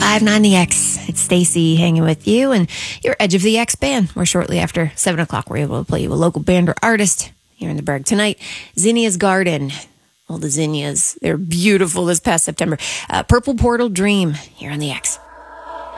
105.9 The X. It's Stacy hanging with you and your Edge of the X band, where shortly after 7 o'clock we're able to play you a local band or artist here in the Berg tonight. Zinnia's Garden. Well, the zinnias, they're beautiful this past September. Purple Portal Dream here on The X.